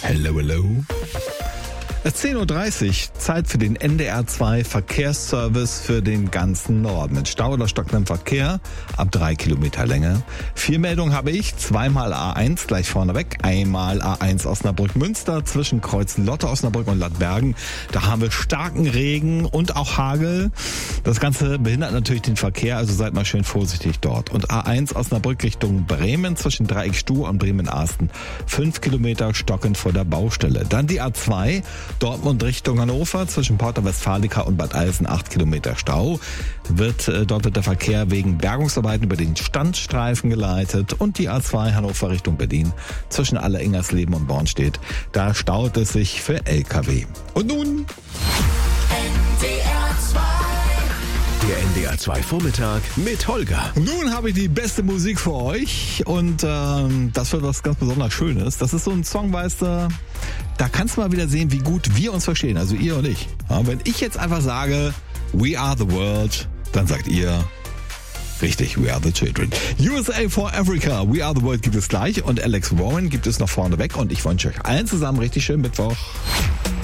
Hello, hello. Es ist 10.30 Uhr, Zeit für den NDR 2 Verkehrsservice für den ganzen Norden. Mit Stau oder stockendem Verkehr ab 3 Kilometer Länge. 4 Meldungen habe ich, zweimal A1 gleich vorneweg, einmal A1 Osnabrück-Münster zwischen Kreuz Lotte Osnabrück und Lattbergen. Da haben wir starken Regen und auch Hagel. Das Ganze behindert natürlich den Verkehr, also seid mal schön vorsichtig dort. Und A1 Osnabrück Richtung Bremen zwischen Dreieck Stuh und Bremen-Arsten. 5 Kilometer stockend vor der Baustelle. Dann die A2 Dortmund Richtung Hannover zwischen Porta Westfalica und Bad Eilsen 8 Kilometer Stau. Dort wird der Verkehr wegen Bergungsarbeiten über den Standstreifen geleitet. Und die A2 Hannover Richtung Berlin zwischen Alleringersleben und Bornstedt. Da staut es sich für LKW. Und nun Der NDR 2 Vormittag mit Holger. Nun habe ich die beste Musik für euch und das wird was ganz besonders Schönes. Das ist so ein Song, weißt du, da kannst du mal wieder sehen, wie gut wir uns verstehen, also ihr und ich. Ja, wenn ich jetzt einfach sage, we are the world, dann sagt ihr, richtig, we are the children. USA for Africa, we are the world gibt es gleich und Alex Warren gibt es noch vorne weg und ich wünsche euch allen zusammen richtig schönen Mittwoch.